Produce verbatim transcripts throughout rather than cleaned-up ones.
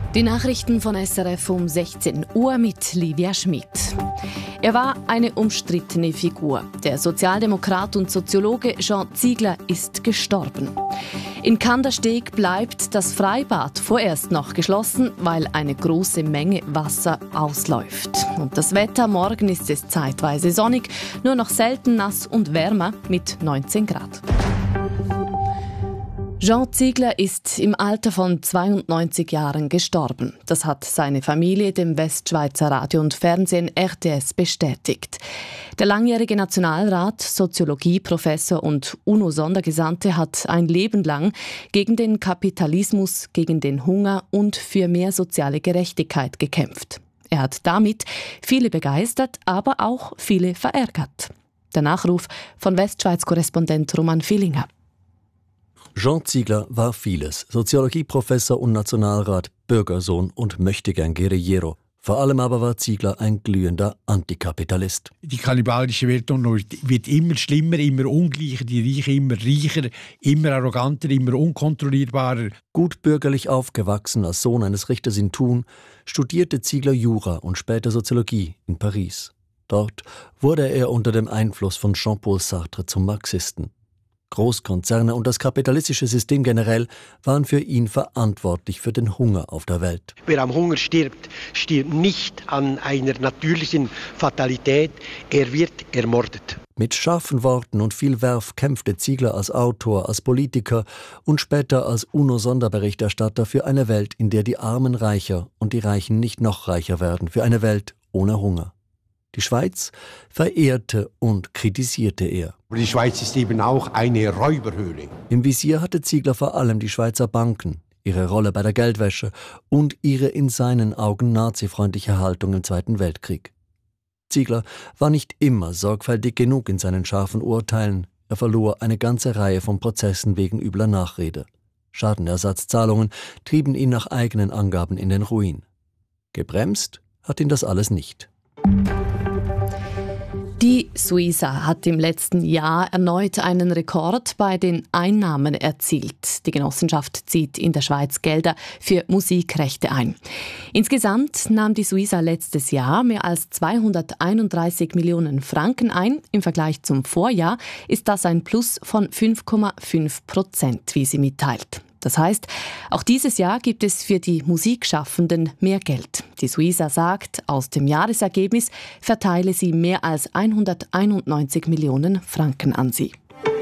Die Nachrichten von S R F um sechzehn Uhr mit Livia Schmid. Er war eine umstrittene Figur. Der Sozialdemokrat und Soziologe Jean Ziegler ist gestorben. In Kandersteg bleibt das Freibad vorerst noch geschlossen, weil eine große Menge Wasser ausläuft. Und das Wetter, morgen ist es zeitweise sonnig, nur noch selten nass und wärmer mit neunzehn Grad. Jean Ziegler ist im Alter von zweiundneunzig Jahren gestorben. Das hat seine Familie dem Westschweizer Radio und Fernsehen R T S bestätigt. Der langjährige Nationalrat, Soziologieprofessor und UNO-Sondergesandte hat ein Leben lang gegen den Kapitalismus, gegen den Hunger und für mehr soziale Gerechtigkeit gekämpft. Er hat damit viele begeistert, aber auch viele verärgert. Der Nachruf von Westschweiz-Korrespondent Roman Villinger. Jean Ziegler war vieles. Soziologieprofessor und Nationalrat, Bürgersohn und Möchtegern-Guerillero. Vor allem aber war Ziegler ein glühender Antikapitalist. Die kannibalische Welt wird immer schlimmer, immer ungleicher, die Reichen immer reicher, immer arroganter, immer unkontrollierbarer. Gut bürgerlich aufgewachsen als Sohn eines Richters in Thun, studierte Ziegler Jura und später Soziologie in Paris. Dort wurde er unter dem Einfluss von Jean-Paul Sartre zum Marxisten. Großkonzerne und das kapitalistische System generell waren für ihn verantwortlich für den Hunger auf der Welt. Wer am Hunger stirbt, stirbt nicht an einer natürlichen Fatalität, er wird ermordet. Mit scharfen Worten und viel Werf kämpfte Ziegler als Autor, als Politiker und später als UNO-Sonderberichterstatter für eine Welt, in der die Armen reicher und die Reichen nicht noch reicher werden, für eine Welt ohne Hunger. Die Schweiz verehrte und kritisierte er. Die Schweiz ist eben auch eine Räuberhöhle. Im Visier hatte Ziegler vor allem die Schweizer Banken, ihre Rolle bei der Geldwäsche und ihre in seinen Augen nazifreundliche Haltung im Zweiten Weltkrieg. Ziegler war nicht immer sorgfältig genug in seinen scharfen Urteilen. Er verlor eine ganze Reihe von Prozessen wegen übler Nachrede. Schadenersatzzahlungen trieben ihn nach eigenen Angaben in den Ruin. Gebremst hat ihn das alles nicht. Die Suiza hat im letzten Jahr erneut einen Rekord bei den Einnahmen erzielt. Die Genossenschaft zieht in der Schweiz Gelder für Musikrechte ein. Insgesamt nahm die Suiza letztes Jahr mehr als zweihunderteinunddreißig Millionen Franken ein. Im Vergleich zum Vorjahr ist das ein Plus von fünf Komma fünf Prozent, wie sie mitteilt. Das heißt, auch dieses Jahr gibt es für die Musikschaffenden mehr Geld. Die Suiza sagt, aus dem Jahresergebnis verteile sie mehr als hunderteinundneunzig Millionen Franken an sie.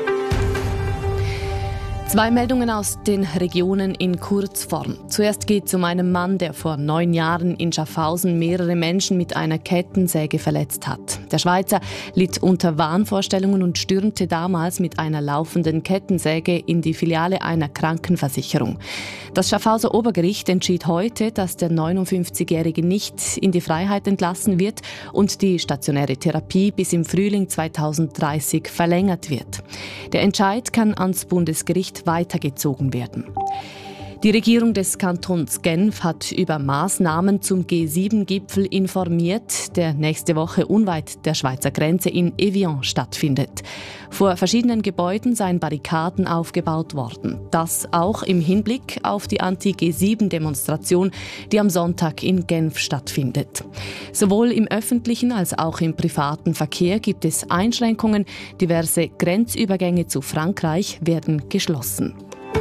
Zwei Meldungen aus den Regionen in Kurzform. Zuerst geht es um einen Mann, der vor neun Jahren in Schaffhausen mehrere Menschen mit einer Kettensäge verletzt hat. Der Schweizer litt unter Wahnvorstellungen und stürmte damals mit einer laufenden Kettensäge in die Filiale einer Krankenversicherung. Das Schaffhauser Obergericht entschied heute, dass der neunundfünfzigjährige nicht in die Freiheit entlassen wird und die stationäre Therapie bis im Frühling zweitausenddreißig verlängert wird. Der Entscheid kann ans Bundesgericht weitergezogen werden. Die Regierung des Kantons Genf hat über Maßnahmen zum G sieben Gipfel informiert, der nächste Woche unweit der Schweizer Grenze in Evian stattfindet. Vor verschiedenen Gebäuden seien Barrikaden aufgebaut worden. Das auch im Hinblick auf die Anti-G sieben Demonstration, die am Sonntag in Genf stattfindet. Sowohl im öffentlichen als auch im privaten Verkehr gibt es Einschränkungen. Diverse Grenzübergänge zu Frankreich werden geschlossen.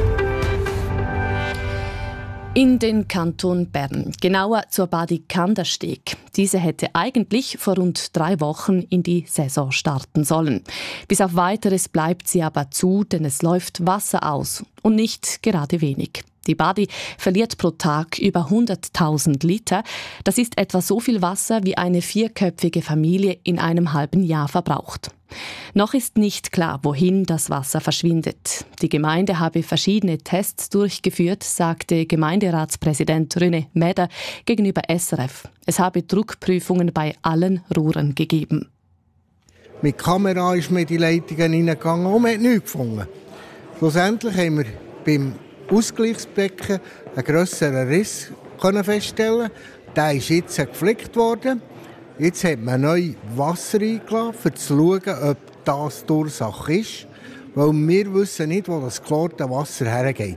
In den Kanton Bern, genauer zur Badi Kandersteg. Diese hätte eigentlich vor rund drei Wochen in die Saison starten sollen. Bis auf Weiteres bleibt sie aber zu, denn es läuft Wasser aus und nicht gerade wenig. Die Badi verliert pro Tag über hunderttausend Liter. Das ist etwa so viel Wasser, wie eine vierköpfige Familie in einem halben Jahr verbraucht. Noch ist nicht klar, wohin das Wasser verschwindet. Die Gemeinde habe verschiedene Tests durchgeführt, sagte Gemeinderatspräsident René Meder gegenüber S R F. Es habe Druckprüfungen bei allen Rohren gegeben. Mit Kamera ist man in die Leitungen hineingegangen und man hat nichts gefunden. Schlussendlich haben wir beim Ausgleichsbecken einen grösseren Riss feststellen. Der ist jetzt geflickt worden. Jetzt hat man neu Wasser eingelassen, um zu schauen, ob das die Ursache ist. Weil wir wissen nicht, wo das geklorte Wasser hergeht.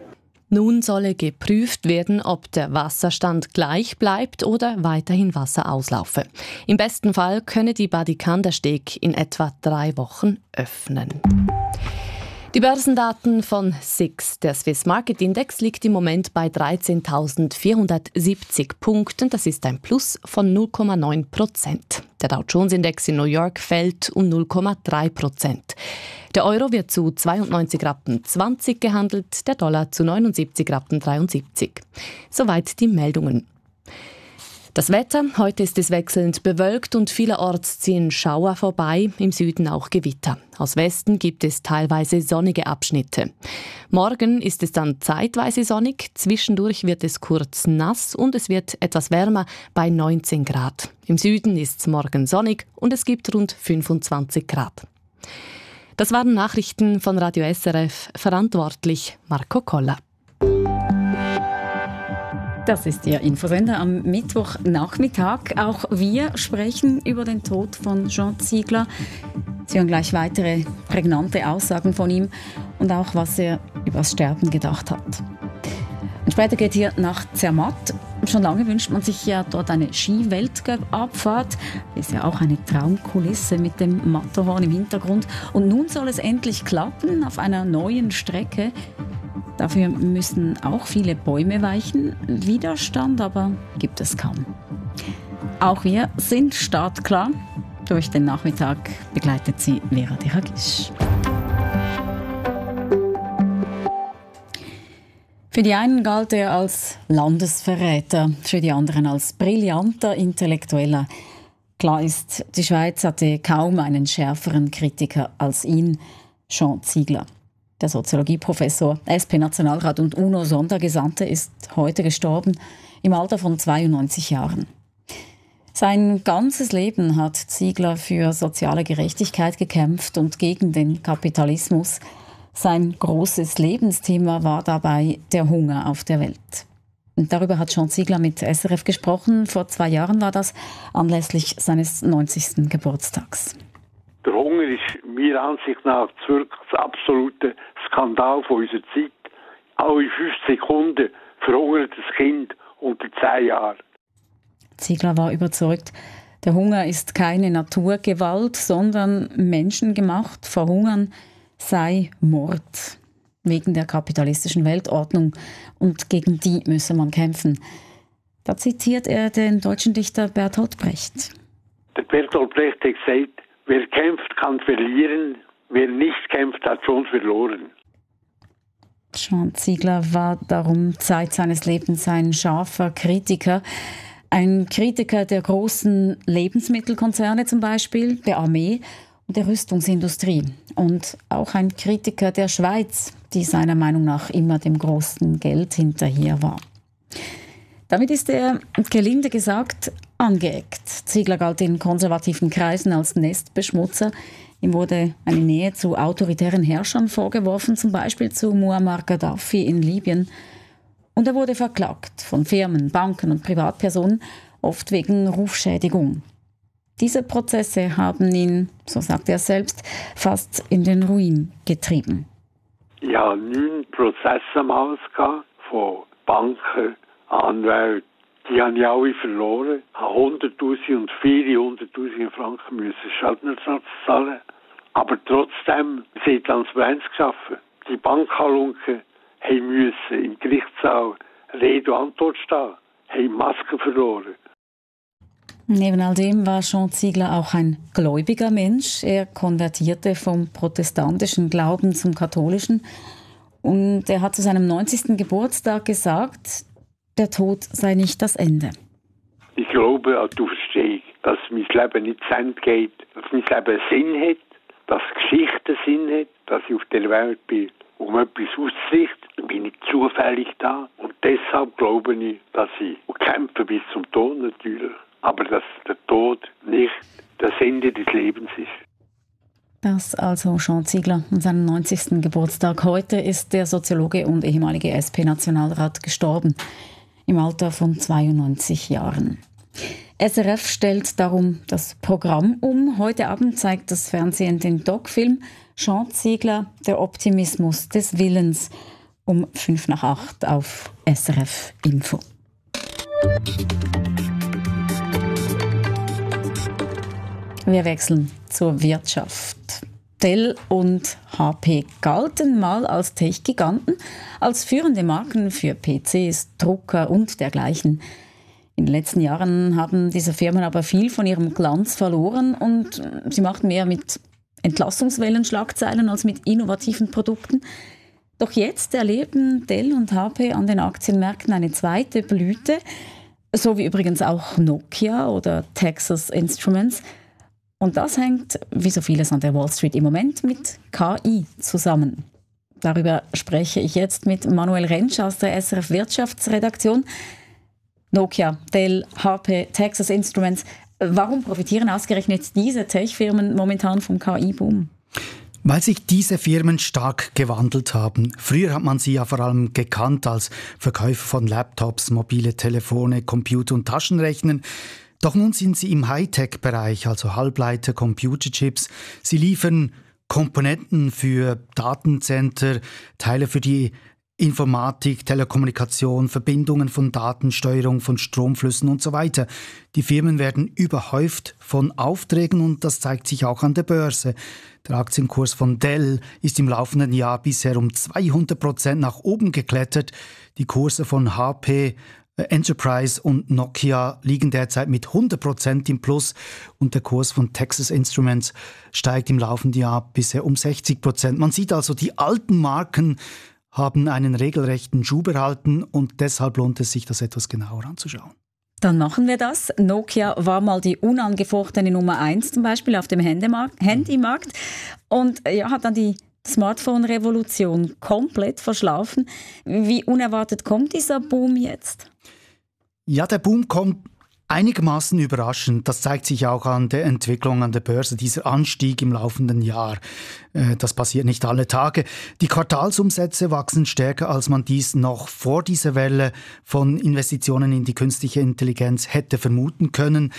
Nun solle geprüft werden, ob der Wasserstand gleich bleibt oder weiterhin Wasser auslaufe. Im besten Fall könne die Badikandersteg in etwa drei Wochen öffnen. Die Börsendaten von S I X. Der Swiss Market Index liegt im Moment bei dreizehntausendvierhundertsiebzig Punkten. Das ist ein Plus von null Komma neun Prozent. Der Dow Jones Index in New York fällt um null Komma drei Prozent. Der Euro wird zu zweiundneunzig Rappen zwanzig gehandelt, der Dollar zu neunundsiebzig Rappen dreiundsiebzig. Soweit die Meldungen. Das Wetter, heute ist es wechselnd bewölkt und vielerorts ziehen Schauer vorbei, im Süden auch Gewitter. Aus Westen gibt es teilweise sonnige Abschnitte. Morgen ist es dann zeitweise sonnig, zwischendurch wird es kurz nass und es wird etwas wärmer bei neunzehn Grad. Im Süden ist es morgen sonnig und es gibt rund fünfundzwanzig Grad. Das waren Nachrichten von Radio S R F, verantwortlich Marco Koller. Das ist Ihr Infosender am Mittwochnachmittag. Auch wir sprechen über den Tod von Jean Ziegler. Sie hören gleich weitere prägnante Aussagen von ihm und auch, was er über das Sterben gedacht hat. Und später geht hier nach Zermatt. Schon lange wünscht man sich ja dort eine Ski-Weltcup-Abfahrt. Ist ja auch eine Traumkulisse mit dem Matterhorn im Hintergrund. Und nun soll es endlich klappen auf einer neuen Strecke. Dafür müssen auch viele Bäume weichen. Widerstand aber gibt es kaum. Auch wir sind startklar. Durch den Nachmittag begleitet sie Vera Diragisch. Für die einen galt er als Landesverräter, für die anderen als brillanter Intellektueller. Klar ist, die Schweiz hatte kaum einen schärferen Kritiker als ihn, Jean Ziegler. Der Soziologieprofessor, S P-Nationalrat und UNO-Sondergesandte ist heute gestorben, im Alter von zweiundneunzig Jahren. Sein ganzes Leben hat Ziegler für soziale Gerechtigkeit gekämpft und gegen den Kapitalismus. Sein großes Lebensthema war dabei der Hunger auf der Welt. Und darüber hat Jean Ziegler mit S R F gesprochen. Vor zwei Jahren war das, anlässlich seines neunzigsten Geburtstags. Der Hunger ist meiner Ansicht nach wirklich das absolute Skandal von unserer Zeit. Alle fünf Sekunden verhungert ein Kind unter zehn Jahren. Ziegler war überzeugt, der Hunger ist keine Naturgewalt, sondern menschengemacht. Verhungern sei Mord. Wegen der kapitalistischen Weltordnung. Und gegen die müsse man kämpfen. Da zitiert er den deutschen Dichter Bertolt Brecht. Der Bertolt Brecht hat gesagt, wer kämpft, kann verlieren. Wer nicht kämpft, hat schon verloren. Jean Ziegler war darum Zeit seines Lebens ein scharfer Kritiker. Ein Kritiker der großen Lebensmittelkonzerne zum Beispiel, der Armee und der Rüstungsindustrie. Und auch ein Kritiker der Schweiz, die seiner Meinung nach immer dem großen Geld hinterher war. Damit ist er, gelinde gesagt, angeeckt. Ziegler galt in konservativen Kreisen als Nestbeschmutzer. Ihm wurde eine Nähe zu autoritären Herrschern vorgeworfen, zum Beispiel zu Muammar Gaddafi in Libyen. Und er wurde verklagt von Firmen, Banken und Privatpersonen, oft wegen Rufschädigung. Diese Prozesse haben ihn, so sagt er selbst, fast in den Ruin getrieben. Ich hatte neun Prozesse am Haus von Banken, Anwälten. Die habe ich alle verloren. Ich musste hunderttausend und viele hunderttausend Franken müssen Schadenersatz zahlen. Aber trotzdem sie haben Transparenz geschaffen. Die Bankhalunken mussten im Gerichtssaal Rede und Antwort stehen, haben Masken verloren. Neben all dem war Jean Ziegler auch ein gläubiger Mensch. Er konvertierte vom protestantischen Glauben zum katholischen. Und er hat zu seinem neunzigsten Geburtstag gesagt, der Tod sei nicht das Ende. Ich glaube an die Auferstehung, dass mein Leben nicht zu Ende geht, dass mein Leben Sinn hat, dass Geschichte Sinn hat, dass ich auf der Welt bin, um etwas auszurichten, bin ich zufällig da. Und deshalb glaube ich, dass ich kämpfe bis zum Tod natürlich, aber dass der Tod nicht das Ende des Lebens ist. Das also Jean Ziegler an seinem neunzigsten Geburtstag. Heute ist der Soziologe und ehemalige S P-Nationalrat gestorben, im Alter von zweiundneunzig Jahren. S R F stellt darum das Programm um. Heute Abend zeigt das Fernsehen den Doc-Film Jean Ziegler, der Optimismus des Willens. um fünf nach acht auf S R F Info. Wir wechseln zur Wirtschaft. Dell und H P galten mal als Tech-Giganten, als führende Marken für P Cs, Drucker und dergleichen. In den letzten Jahren haben diese Firmen aber viel von ihrem Glanz verloren und sie machten mehr mit Entlassungswellen Schlagzeilen als mit innovativen Produkten. Doch jetzt erleben Dell und H P an den Aktienmärkten eine zweite Blüte, so wie übrigens auch Nokia oder Texas Instruments. Und das hängt, wie so vieles an der Wall Street im Moment, mit K I zusammen. Darüber spreche ich jetzt mit Manuel Rentsch aus der S R F Wirtschaftsredaktion. Nokia, Dell, H P, Texas Instruments. Warum profitieren ausgerechnet diese Tech-Firmen momentan vom K I-Boom? Weil sich diese Firmen stark gewandelt haben. Früher hat man sie ja vor allem gekannt als Verkäufer von Laptops, mobile Telefone, Computer und Taschenrechnern. Doch nun sind sie im Hightech-Bereich, also Halbleiter, Computerchips. Sie liefern Komponenten für Datencenter, Teile für die Informatik, Telekommunikation, Verbindungen von Daten, Steuerung von Stromflüssen und so weiter. Die Firmen werden überhäuft von Aufträgen und das zeigt sich auch an der Börse. Der Aktienkurs von Dell ist im laufenden Jahr bisher um zweihundert Prozent nach oben geklettert. Die Kurse von H P, Enterprise und Nokia liegen derzeit mit hundert Prozent im Plus und der Kurs von Texas Instruments steigt im laufenden Jahr bisher um sechzig Prozent. Man sieht also, die alten Marken haben einen regelrechten Schub erhalten und deshalb lohnt es sich, das etwas genauer anzuschauen. Dann machen wir das. Nokia war mal die unangefochtene Nummer eins zum Beispiel auf dem Handymarkt und ja, hat dann die Smartphone-Revolution komplett verschlafen. Wie unerwartet kommt dieser Boom jetzt? Ja, der Boom kommt einigermaßen überraschend. Das zeigt sich auch an der Entwicklung an der Börse, dieser Anstieg im laufenden Jahr. Das passiert nicht alle Tage. Die Quartalsumsätze wachsen stärker, als man dies noch vor dieser Welle von Investitionen in die künstliche Intelligenz hätte vermuten können.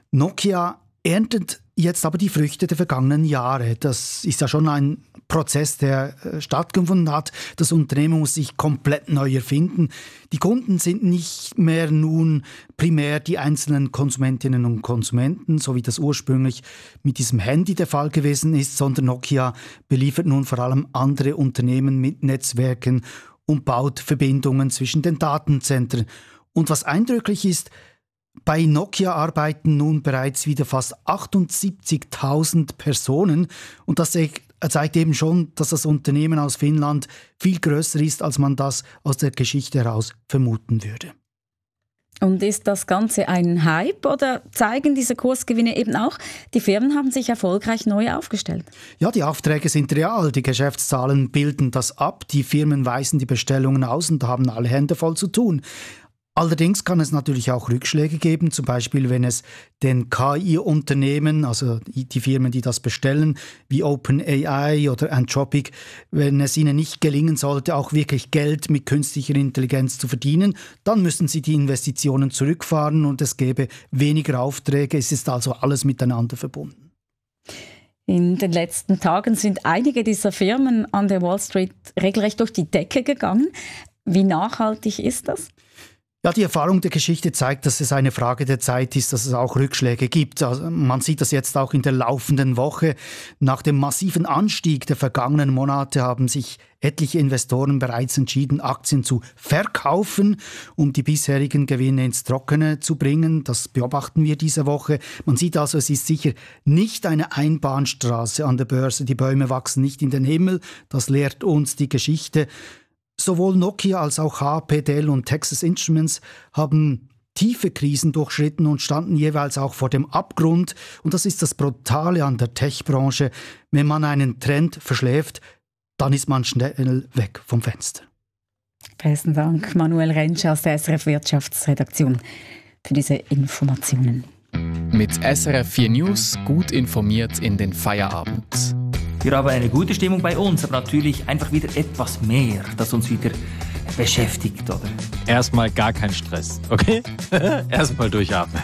Nokia erntet jetzt aber die Früchte der vergangenen Jahre. Das ist ja schon ein Prozess, der stattgefunden hat. Das Unternehmen muss sich komplett neu erfinden. Die Kunden sind nicht mehr nun primär die einzelnen Konsumentinnen und Konsumenten, so wie das ursprünglich mit diesem Handy der Fall gewesen ist, sondern Nokia beliefert nun vor allem andere Unternehmen mit Netzwerken und baut Verbindungen zwischen den Datenzentren. Und was eindrücklich ist, bei Nokia arbeiten nun bereits wieder fast achtundsiebzigtausend Personen und das zeigt eben schon, dass das Unternehmen aus Finnland viel größer ist, als man das aus der Geschichte heraus vermuten würde. Und ist das Ganze ein Hype oder zeigen diese Kursgewinne eben auch, die Firmen haben sich erfolgreich neu aufgestellt? Ja, die Aufträge sind real, die Geschäftszahlen bilden das ab, die Firmen weisen die Bestellungen aus und haben alle Hände voll zu tun. Allerdings kann es natürlich auch Rückschläge geben, zum Beispiel wenn es den K I-Unternehmen, also die Firmen, die das bestellen, wie OpenAI oder Anthropic, wenn es ihnen nicht gelingen sollte, auch wirklich Geld mit künstlicher Intelligenz zu verdienen, dann müssen sie die Investitionen zurückfahren und es gäbe weniger Aufträge. Es ist also alles miteinander verbunden. In den letzten Tagen sind einige dieser Firmen an der Wall Street regelrecht durch die Decke gegangen. Wie nachhaltig ist das? Ja, die Erfahrung der Geschichte zeigt, dass es eine Frage der Zeit ist, dass es auch Rückschläge gibt. Also man sieht das jetzt auch in der laufenden Woche. Nach dem massiven Anstieg der vergangenen Monate haben sich etliche Investoren bereits entschieden, Aktien zu verkaufen, um die bisherigen Gewinne ins Trockene zu bringen. Das beobachten wir diese Woche. Man sieht also, es ist sicher nicht eine Einbahnstraße an der Börse. Die Bäume wachsen nicht in den Himmel. Das lehrt uns die Geschichte. Sowohl Nokia als auch H P, Dell und Texas Instruments haben tiefe Krisen durchschritten und standen jeweils auch vor dem Abgrund. Und das ist das Brutale an der Tech-Branche. Wenn man einen Trend verschläft, dann ist man schnell weg vom Fenster. Besten Dank, Manuel Rentsch aus der S R F Wirtschaftsredaktion, für diese Informationen. Mit S R F vier News gut informiert in den Feierabend. Wir haben eine gute Stimmung bei uns, aber natürlich einfach wieder etwas mehr, das uns wieder beschäftigt, oder? Erstmal gar kein Stress, okay? Erstmal durchatmen.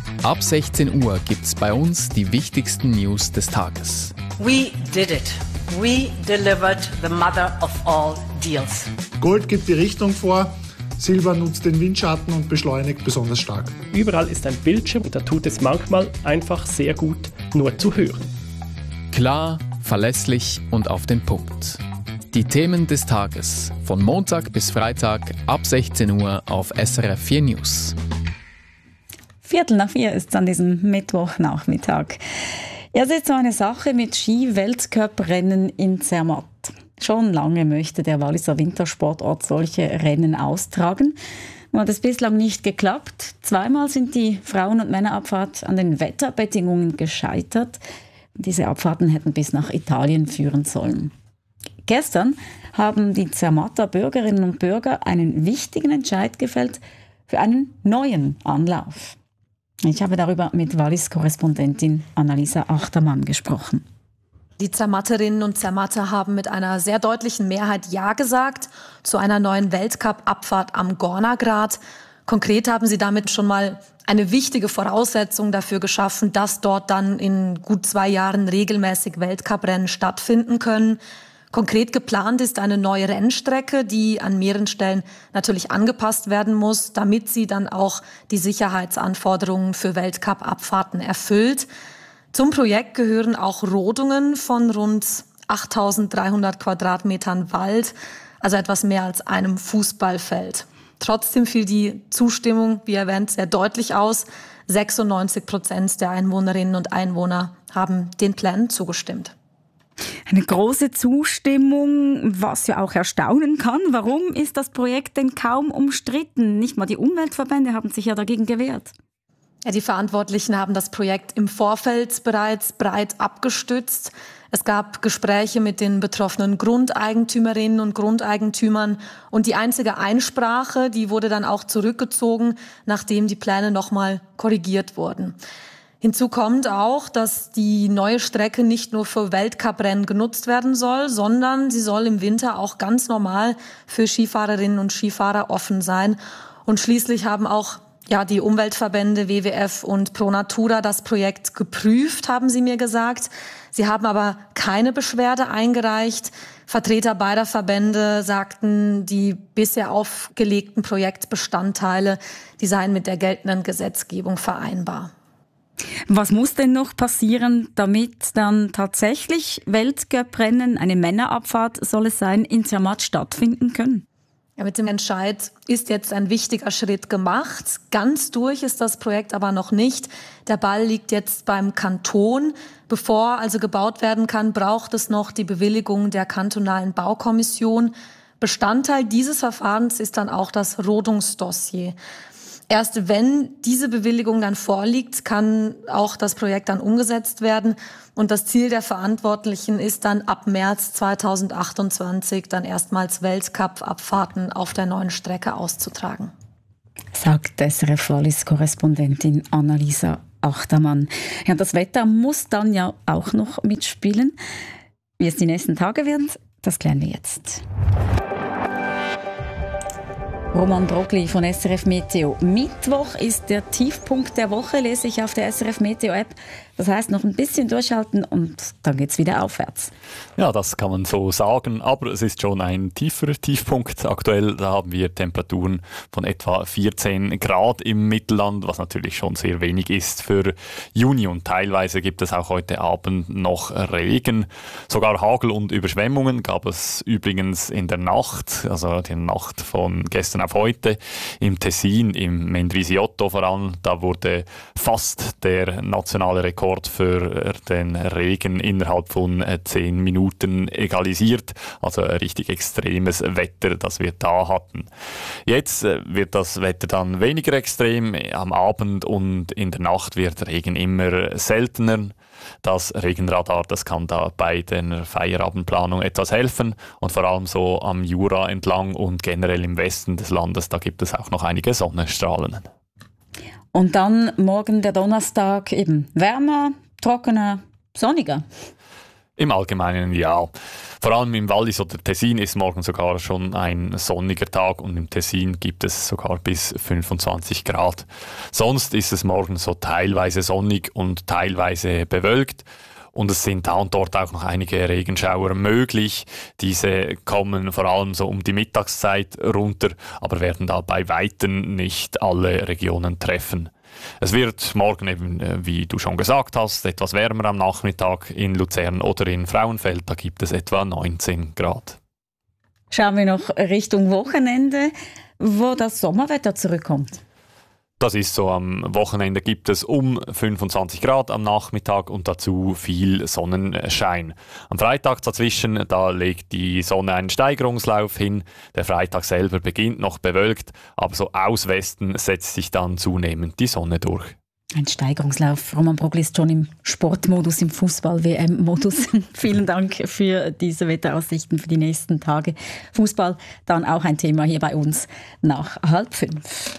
Ab sechzehn Uhr gibt's bei uns die wichtigsten News des Tages. We did it. We delivered the mother of all deals. Gold gibt die Richtung vor, Silber nutzt den Windschatten und beschleunigt besonders stark. Überall ist ein Bildschirm und da tut es manchmal einfach sehr gut, nur zu hören. Klar, verlässlich und auf den Punkt. Die Themen des Tages von Montag bis Freitag ab sechzehn Uhr auf S R F vier News. Viertel nach vier ist es an diesem Mittwochnachmittag. Ja, es ist so eine Sache mit Ski-Weltcup-Rennen in Zermatt. Schon lange möchte der Walliser Wintersportort solche Rennen austragen. Nur hat es bislang nicht geklappt. Zweimal sind die Frauen- und Männerabfahrt an den Wetterbedingungen gescheitert. Diese Abfahrten hätten bis nach Italien führen sollen. Gestern haben die Zermatter Bürgerinnen und Bürger einen wichtigen Entscheid gefällt für einen neuen Anlauf. Ich habe darüber mit Wallis-Korrespondentin Annalisa Achtermann gesprochen. Die Zermatterinnen und Zermatter haben mit einer sehr deutlichen Mehrheit Ja gesagt zu einer neuen Weltcup-Abfahrt am Gornergrat. Konkret haben sie damit schon mal eine wichtige Voraussetzung dafür geschaffen, dass dort dann in gut zwei Jahren regelmäßig Weltcuprennen stattfinden können. Konkret geplant ist eine neue Rennstrecke, die an mehreren Stellen natürlich angepasst werden muss, damit sie dann auch die Sicherheitsanforderungen für Weltcup-Abfahrten erfüllt. Zum Projekt gehören auch Rodungen von rund achttausenddreihundert Quadratmetern Wald, also etwas mehr als einem Fußballfeld. Trotzdem fiel die Zustimmung, wie erwähnt, sehr deutlich aus. sechsundneunzig Prozent der Einwohnerinnen und Einwohner haben den Plänen zugestimmt. Eine große Zustimmung, was ja auch erstaunen kann. Warum ist das Projekt denn kaum umstritten? Nicht mal die Umweltverbände haben sich ja dagegen gewehrt. Ja, die Verantwortlichen haben das Projekt im Vorfeld bereits breit abgestützt. Es gab Gespräche mit den betroffenen Grundeigentümerinnen und Grundeigentümern. Und die einzige Einsprache, die wurde dann auch zurückgezogen, nachdem die Pläne nochmal korrigiert wurden. Hinzu kommt auch, dass die neue Strecke nicht nur für Weltcuprennen genutzt werden soll, sondern sie soll im Winter auch ganz normal für Skifahrerinnen und Skifahrer offen sein. Und schließlich haben auch ja, die Umweltverbände W W F und Pro Natura das Projekt geprüft, haben sie mir gesagt. Sie haben aber keine Beschwerde eingereicht. Vertreter beider Verbände sagten, die bisher aufgelegten Projektbestandteile, die seien mit der geltenden Gesetzgebung vereinbar. Was muss denn noch passieren, damit dann tatsächlich Weltcuprennen, eine Männerabfahrt soll es sein, in Zermatt stattfinden können? Ja, mit dem Entscheid ist jetzt ein wichtiger Schritt gemacht. Ganz durch ist das Projekt aber noch nicht. Der Ball liegt jetzt beim Kanton. Bevor also gebaut werden kann, braucht es noch die Bewilligung der kantonalen Baukommission. Bestandteil dieses Verfahrens ist dann auch das Rodungsdossier. Erst wenn diese Bewilligung dann vorliegt, kann auch das Projekt dann umgesetzt werden. Und das Ziel der Verantwortlichen ist dann ab März zweitausendachtundzwanzig dann erstmals Weltcup-Abfahrten auf der neuen Strecke auszutragen. Sagt S R F Wallis-Korrespondentin Annalisa Achtermann. Ja, das Wetter muss dann ja auch noch mitspielen. Wie es die nächsten Tage werden, das klären wir jetzt. Roman Brogli von S R F Meteo. Mittwoch ist der Tiefpunkt der Woche, lese ich auf der S R F Meteo App. Das heißt, noch ein bisschen durchhalten und dann geht's wieder aufwärts. Ja, das kann man so sagen, aber es ist schon ein tieferer Tiefpunkt. Aktuell da haben wir Temperaturen von etwa vierzehn Grad im Mittelland, was natürlich schon sehr wenig ist für Juni. Und teilweise gibt es auch heute Abend noch Regen. Sogar Hagel und Überschwemmungen gab es übrigens in der Nacht, also die Nacht von gestern auf heute, im Tessin, im Mendrisiotto vor allem. Da wurde fast der nationale Rekord für den Regen innerhalb von zehn Minuten egalisiert. Also ein richtig extremes Wetter, das wir da hatten. Jetzt wird das Wetter dann weniger extrem. Am Abend und in der Nacht wird Regen immer seltener. Das Regenradar, das kann da bei der Feierabendplanung etwas helfen. Und vor allem so am Jura entlang und generell im Westen des Landes, da gibt es auch noch einige Sonnenstrahlen. Und dann morgen der Donnerstag eben wärmer, trockener, sonniger. Im Allgemeinen ja. Vor allem im Wallis oder Tessin ist morgen sogar schon ein sonniger Tag und im Tessin gibt es sogar bis fünfundzwanzig Grad. Sonst ist es morgen so teilweise sonnig und teilweise bewölkt. Und es sind da und dort auch noch einige Regenschauer möglich. Diese kommen vor allem so um die Mittagszeit runter, aber werden da bei Weitem nicht alle Regionen treffen. Es wird morgen eben, wie du schon gesagt hast, etwas wärmer am Nachmittag in Luzern oder in Frauenfeld. Da gibt es etwa neunzehn Grad. Schauen wir noch Richtung Wochenende, wo das Sommerwetter zurückkommt. Das ist so, am Wochenende gibt es um fünfundzwanzig Grad am Nachmittag und dazu viel Sonnenschein. Am Freitag dazwischen, da legt die Sonne einen Steigerungslauf hin. Der Freitag selber beginnt noch bewölkt, aber so aus Westen setzt sich dann zunehmend die Sonne durch. Ein Steigerungslauf. Roman Brogli ist schon im Sportmodus, im Fußball-W M-Modus. Vielen Dank für diese Wetteraussichten für die nächsten Tage. Fußball dann auch ein Thema hier bei uns nach halb fünf.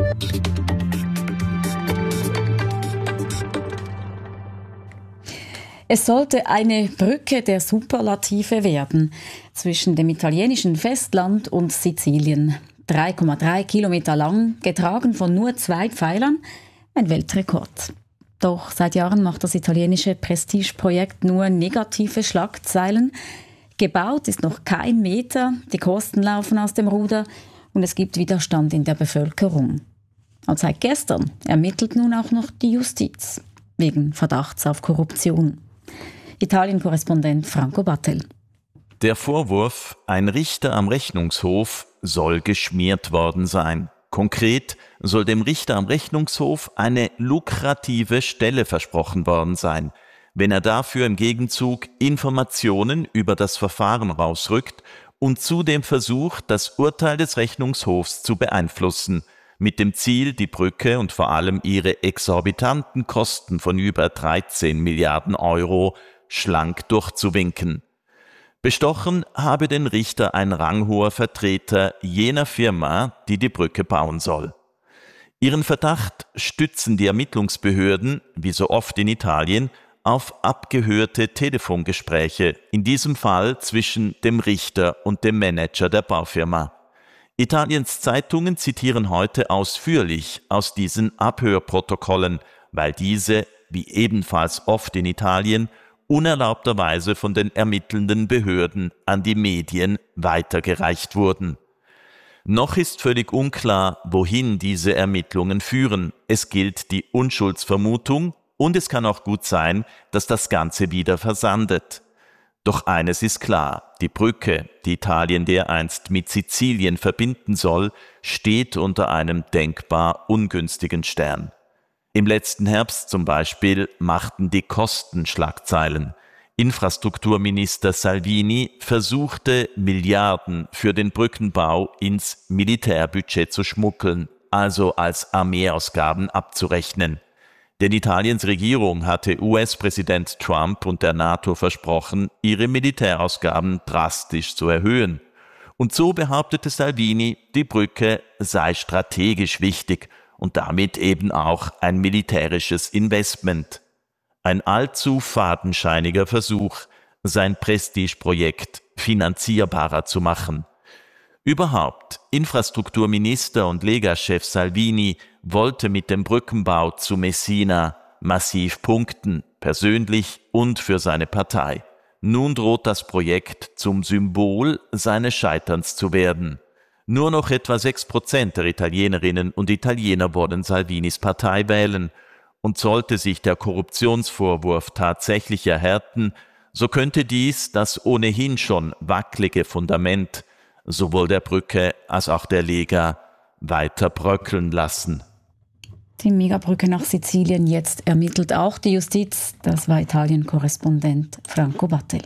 Es sollte eine Brücke der Superlative werden zwischen dem italienischen Festland und Sizilien. drei Komma drei Kilometer lang, getragen von nur zwei Pfeilern, ein Weltrekord. Doch seit Jahren macht das italienische Prestigeprojekt nur negative Schlagzeilen. Gebaut ist noch kein Meter, die Kosten laufen aus dem Ruder und es gibt Widerstand in der Bevölkerung. Und seit gestern ermittelt nun auch noch die Justiz wegen Verdachts auf Korruption. Italien-Korrespondent Franco Battel. Der Vorwurf, ein Richter am Rechnungshof soll geschmiert worden sein. Konkret soll dem Richter am Rechnungshof eine lukrative Stelle versprochen worden sein, wenn er dafür im Gegenzug Informationen über das Verfahren rausrückt und zudem versucht, das Urteil des Rechnungshofs zu beeinflussen, mit dem Ziel, die Brücke und vor allem ihre exorbitanten Kosten von über dreizehn Milliarden Euro schlank durchzuwinken. Bestochen habe den Richter ein ranghoher Vertreter jener Firma, die die Brücke bauen soll. Ihren Verdacht stützen die Ermittlungsbehörden, wie so oft in Italien, auf abgehörte Telefongespräche, in diesem Fall zwischen dem Richter und dem Manager der Baufirma. Italiens Zeitungen zitieren heute ausführlich aus diesen Abhörprotokollen, weil diese, wie ebenfalls oft in Italien, unerlaubterweise von den ermittelnden Behörden an die Medien weitergereicht wurden. Noch ist völlig unklar, wohin diese Ermittlungen führen. Es gilt die Unschuldsvermutung und es kann auch gut sein, dass das Ganze wieder versandet. Doch eines ist klar, die Brücke, die Italien dereinst mit Sizilien verbinden soll, steht unter einem denkbar ungünstigen Stern. Im letzten Herbst zum Beispiel machten die Kosten Schlagzeilen. Infrastrukturminister Salvini versuchte, Milliarden für den Brückenbau ins Militärbudget zu schmuggeln, also als Armeeausgaben abzurechnen. Denn Italiens Regierung hatte U S-Präsident Trump und der NATO versprochen, ihre Militärausgaben drastisch zu erhöhen. Und so behauptete Salvini, die Brücke sei strategisch wichtig und damit eben auch ein militärisches Investment. Ein allzu fadenscheiniger Versuch, sein Prestigeprojekt finanzierbarer zu machen. Überhaupt, Infrastrukturminister und Lega-Chef Salvini wollte mit dem Brückenbau zu Messina massiv punkten, persönlich und für seine Partei. Nun droht das Projekt zum Symbol seines Scheiterns zu werden. Nur noch etwa sechs Prozent der Italienerinnen und Italiener wollen Salvinis Partei wählen. Und sollte sich der Korruptionsvorwurf tatsächlich erhärten, so könnte dies das ohnehin schon wackelige Fundament sowohl der Brücke als auch der Lega weiter bröckeln lassen. Die Megabrücke nach Sizilien jetzt ermittelt auch die Justiz. Das war Italien-Korrespondent Franco Battel.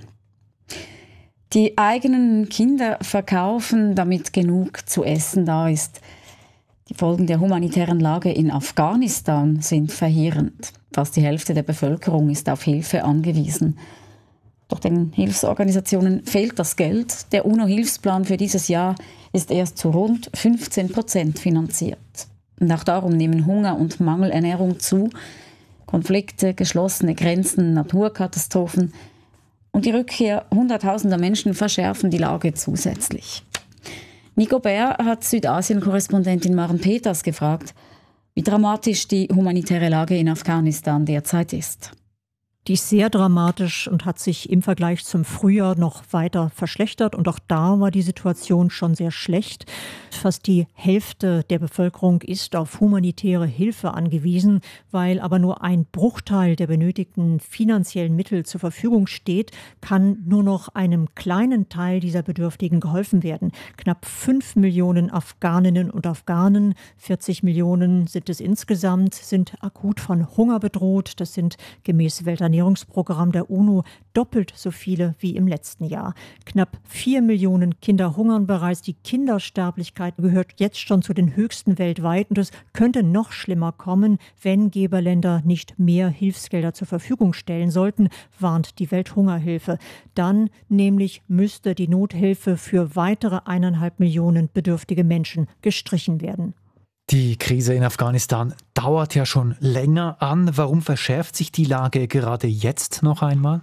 Die eigenen Kinder verkaufen, damit genug zu essen da ist. Die Folgen der humanitären Lage in Afghanistan sind verheerend. Fast die Hälfte der Bevölkerung ist auf Hilfe angewiesen. Doch den Hilfsorganisationen fehlt das Geld. Der UNO-Hilfsplan für dieses Jahr ist erst zu rund fünfzehn Prozent finanziert. Und auch darum nehmen Hunger und Mangelernährung zu. Konflikte, geschlossene Grenzen, Naturkatastrophen und die Rückkehr hunderttausender Menschen verschärfen die Lage zusätzlich. Nico Bär hat Südasien-Korrespondentin Maren Peters gefragt, wie dramatisch die humanitäre Lage in Afghanistan derzeit ist. Die ist sehr dramatisch und hat sich im Vergleich zum Frühjahr noch weiter verschlechtert. Und auch da war die Situation schon sehr schlecht. Fast die Hälfte der Bevölkerung ist auf humanitäre Hilfe angewiesen. Weil aber nur ein Bruchteil der benötigten finanziellen Mittel zur Verfügung steht, kann nur noch einem kleinen Teil dieser Bedürftigen geholfen werden. Knapp fünf Millionen Afghaninnen und Afghanen, vierzig Millionen sind es insgesamt, sind akut von Hunger bedroht. Das sind gemäß Welternährungsprogramm der UNO doppelt so viele wie im letzten Jahr. Knapp vier Millionen Kinder hungern bereits. Die Kindersterblichkeit gehört jetzt schon zu den höchsten weltweit. Und es könnte noch schlimmer kommen, wenn Geberländer nicht mehr Hilfsgelder zur Verfügung stellen sollten, warnt die Welthungerhilfe. Dann nämlich müsste die Nothilfe für weitere eineinhalb Millionen bedürftige Menschen gestrichen werden. Die Krise in Afghanistan dauert ja schon länger an. Warum verschärft sich die Lage gerade jetzt noch einmal?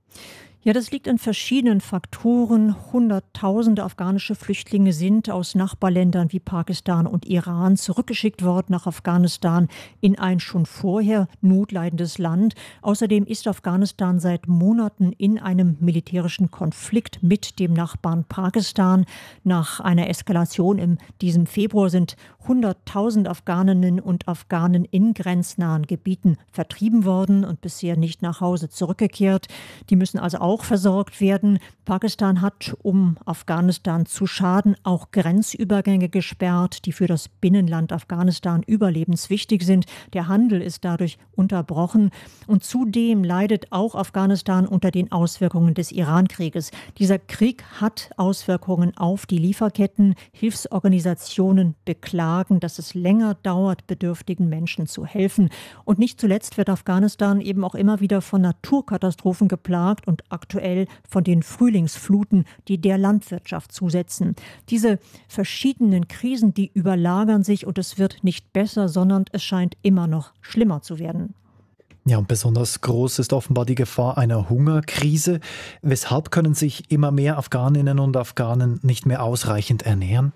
Ja, das liegt an verschiedenen Faktoren. Hunderttausende afghanische Flüchtlinge sind aus Nachbarländern wie Pakistan und Iran zurückgeschickt worden nach Afghanistan in ein schon vorher notleidendes Land. Außerdem ist Afghanistan seit Monaten in einem militärischen Konflikt mit dem Nachbarn Pakistan. Nach einer Eskalation in diesem Februar sind hunderttausend Afghaninnen und Afghanen in grenznahen Gebieten vertrieben worden und bisher nicht nach Hause zurückgekehrt. Die müssen also auch auch versorgt werden. Pakistan hat, um Afghanistan zu schaden, auch Grenzübergänge gesperrt, die für das Binnenland Afghanistan überlebenswichtig sind. Der Handel ist dadurch unterbrochen. Und zudem leidet auch Afghanistan unter den Auswirkungen des Iran-Krieges. Dieser Krieg hat Auswirkungen auf die Lieferketten. Hilfsorganisationen beklagen, dass es länger dauert, bedürftigen Menschen zu helfen. Und nicht zuletzt wird Afghanistan eben auch immer wieder von Naturkatastrophen geplagt und aktuell von den Frühlingsfluten, die der Landwirtschaft zusetzen. Diese verschiedenen Krisen, die überlagern sich und es wird nicht besser, sondern es scheint immer noch schlimmer zu werden. Ja, und besonders groß ist offenbar die Gefahr einer Hungerkrise. Weshalb können sich immer mehr Afghaninnen und Afghanen nicht mehr ausreichend ernähren?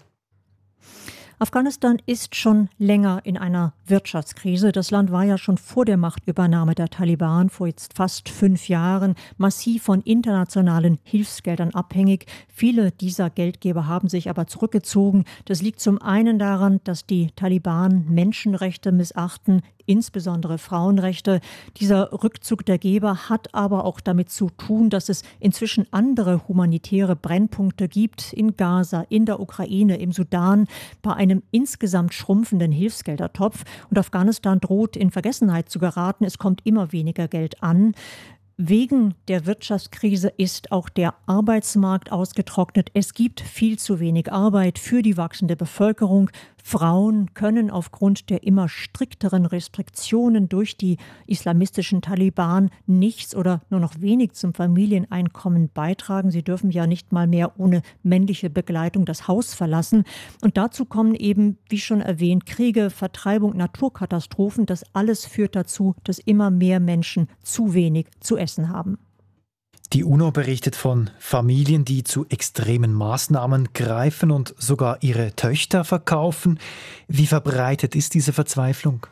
Afghanistan ist schon länger in einer Wirtschaftskrise. Das Land war ja schon vor der Machtübernahme der Taliban vor jetzt fast fünf Jahren massiv von internationalen Hilfsgeldern abhängig. Viele dieser Geldgeber haben sich aber zurückgezogen. Das liegt zum einen daran, dass die Taliban Menschenrechte missachten, insbesondere Frauenrechte. Dieser Rückzug der Geber hat aber auch damit zu tun, dass es inzwischen andere humanitäre Brennpunkte gibt in Gaza, in der Ukraine, im Sudan, bei einem insgesamt schrumpfenden Hilfsgeldertopf. Und Afghanistan droht in Vergessenheit zu geraten. Es kommt immer weniger Geld an. Wegen der Wirtschaftskrise ist auch der Arbeitsmarkt ausgetrocknet. Es gibt viel zu wenig Arbeit für die wachsende Bevölkerung. Frauen können aufgrund der immer strikteren Restriktionen durch die islamistischen Taliban nichts oder nur noch wenig zum Familieneinkommen beitragen. Sie dürfen ja nicht mal mehr ohne männliche Begleitung das Haus verlassen. Und dazu kommen eben, wie schon erwähnt, Kriege, Vertreibung, Naturkatastrophen. Das alles führt dazu, dass immer mehr Menschen zu wenig zu essen haben. Die UNO berichtet von Familien, die zu extremen Maßnahmen greifen und sogar ihre Töchter verkaufen. Wie verbreitet ist diese Verzweiflung?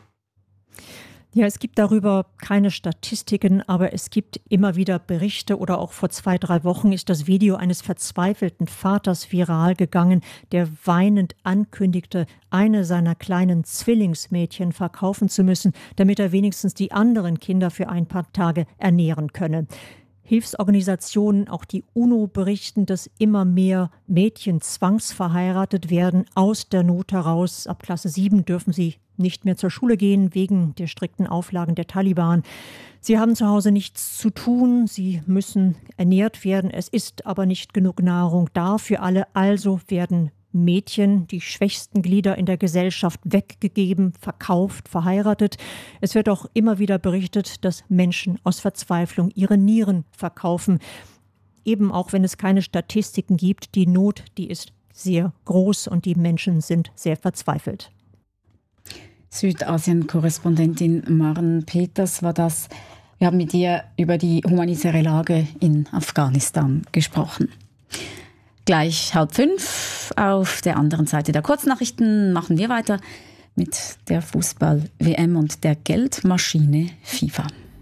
Ja, es gibt darüber keine Statistiken, aber es gibt immer wieder Berichte oder auch vor zwei, drei Wochen ist das Video eines verzweifelten Vaters viral gegangen, der weinend ankündigte, eine seiner kleinen Zwillingsmädchen verkaufen zu müssen, damit er wenigstens die anderen Kinder für ein paar Tage ernähren könne. Hilfsorganisationen, auch die UNO, berichten, dass immer mehr Mädchen zwangsverheiratet werden, aus der Not heraus. Ab Klasse sieben dürfen sie nicht mehr zur Schule gehen, wegen der strikten Auflagen der Taliban. Sie haben zu Hause nichts zu tun, sie müssen ernährt werden. Es ist aber nicht genug Nahrung da für alle, also werden Mädchen, die schwächsten Glieder in der Gesellschaft, weggegeben, verkauft, verheiratet. Es wird auch immer wieder berichtet, dass Menschen aus Verzweiflung ihre Nieren verkaufen. Eben auch wenn es keine Statistiken gibt, die Not, die ist sehr groß und die Menschen sind sehr verzweifelt. Südasien-Korrespondentin Maren Peters war das. Wir haben mit ihr über die humanitäre Lage in Afghanistan gesprochen. Gleich halb fünf auf der anderen Seite der Kurznachrichten machen wir weiter mit der Fußball-W M und der Geldmaschine FIFA.